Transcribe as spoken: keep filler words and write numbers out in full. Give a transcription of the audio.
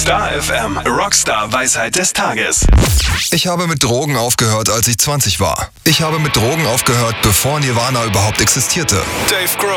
Star F M, Rockstar Weisheit des Tages. Ich habe mit Drogen aufgehört, als ich zwanzig war. Ich habe mit Drogen aufgehört, bevor Nirvana überhaupt existierte. Dave Grohl.